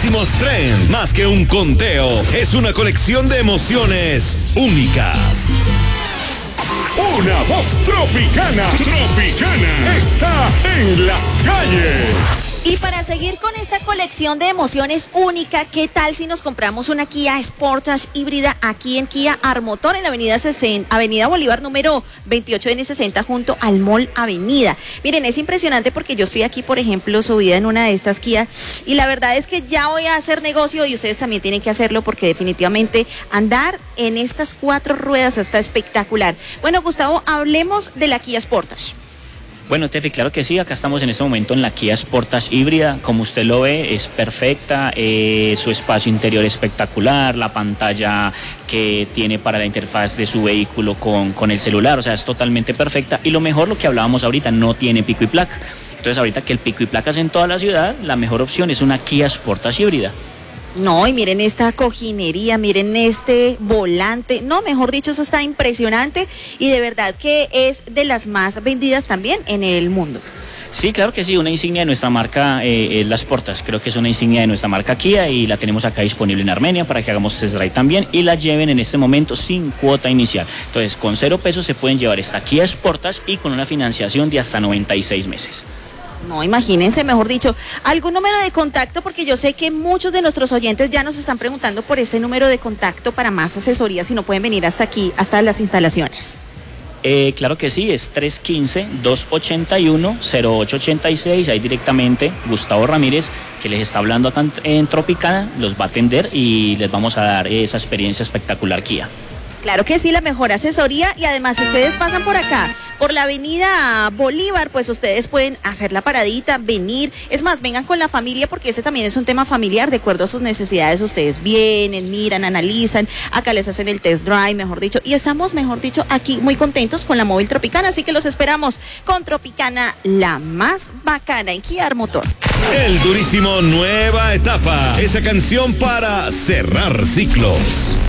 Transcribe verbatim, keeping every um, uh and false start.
Durísimos Trend, más que un conteo, es una colección de emociones únicas. Una voz tropicana, tropicana, está en las calles. Y para seguir con esta colección de emociones única, ¿qué tal si nos compramos una Kia Sportage híbrida aquí en Kia Armotor en la avenida sesenta, avenida Bolívar número veintiocho N sesenta junto al Mall Avenida? Miren, es impresionante porque yo estoy aquí, por ejemplo, subida en una de estas Kia y la verdad es que ya voy a hacer negocio y ustedes también tienen que hacerlo porque definitivamente andar en estas cuatro ruedas está espectacular. Bueno, Gustavo, hablemos de la Kia Sportage. Bueno, Tefi, claro que sí, acá estamos en este momento en la Kia Sportage híbrida, como usted lo ve, es perfecta, eh, su espacio interior espectacular, la pantalla que tiene para la interfaz de su vehículo con, con el celular, o sea, es totalmente perfecta, y lo mejor, lo que hablábamos ahorita, no tiene pico y placa. Entonces ahorita que el pico y placa es en toda la ciudad, la mejor opción es una Kia Sportage híbrida. No, y miren esta cojinería, miren este volante, no, mejor dicho, eso está impresionante y de verdad que es de las más vendidas también en el mundo. Sí, claro que sí, una insignia de nuestra marca, eh, las Sportage, creo que es una insignia de nuestra marca Kia y la tenemos acá disponible en Armenia para que hagamos test drive también y la lleven en este momento sin cuota inicial. Entonces, con cero pesos se pueden llevar esta Kia Sportage y con una financiación de hasta noventa y seis meses. No, imagínense, mejor dicho, algún número de contacto, porque yo sé que muchos de nuestros oyentes ya nos están preguntando por este número de contacto para más asesorías y no pueden venir hasta aquí, hasta las instalaciones. Eh, claro que sí, es tres uno cinco, dos ocho uno, cero ocho ocho seis, ahí directamente Gustavo Ramírez, que les está hablando acá en Tropicana, los va a atender y les vamos a dar esa experiencia espectacular Kia. Claro que sí, la mejor asesoría y además si ustedes pasan por acá, por la avenida Bolívar, pues ustedes pueden hacer la paradita, venir, es más, vengan con la familia porque ese también es un tema familiar, de acuerdo a sus necesidades, ustedes vienen, miran, analizan, acá les hacen el test drive, mejor dicho, y estamos, mejor dicho, aquí muy contentos con la móvil Tropicana, así que los esperamos con Tropicana, la más bacana en Kia Armotor. El Durísimo Nueva Etapa, esa canción para cerrar ciclos.